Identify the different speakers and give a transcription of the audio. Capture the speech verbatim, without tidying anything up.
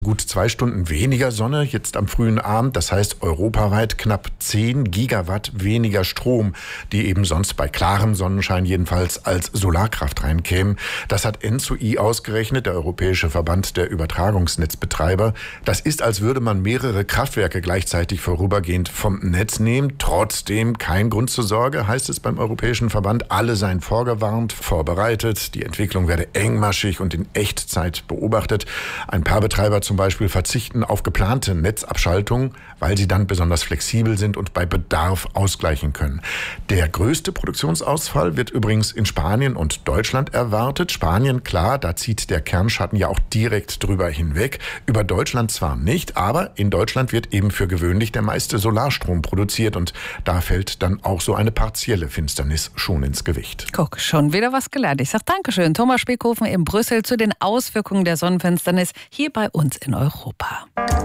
Speaker 1: Gut zwei Stunden weniger Sonne jetzt am frühen Abend, das heißt europaweit knapp zehn Gigawatt weniger Strom, die eben sonst bei klarem Sonnenschein jedenfalls als Solarkraft reinkämen. Das hat N zwei I ausgerechnet, der Europäische Verband der Übertragungsnetzbetreiber. Das ist, als würde man mehrere Kraftwerke gleichzeitig vorübergehend vom Netz nehmen. Trotzdem kein Grund zur Sorge, heißt es beim Europäischen Verband. Alle seien vorgewarnt, vorbereitet. Die Entwicklung werde engmaschig und in Echtzeit beobachtet. Ein paar Betreiber zum Beispiel verzichten auf geplante Netzabschaltungen, weil sie dann besonders flexibel sind und bei Bedarf ausgleichen können. Der größte Produktionsausfall wird übrigens in Spanien und Deutschland erwartet. Spanien, klar, da zieht der Kernschatten ja auch direkt drüber hinweg. Über Deutschland zwar nicht, aber in Deutschland wird eben für gewöhnlich der meiste Solarstrom produziert und da fällt dann auch so eine partielle Finsternis schon ins Gewicht.
Speaker 2: Guck, schon wieder was gelernt. Ich sage Dankeschön, Thomas Speckhofen in Brüssel zu den Auswirkungen der Sonnenfinsternis hier bei uns in Europa.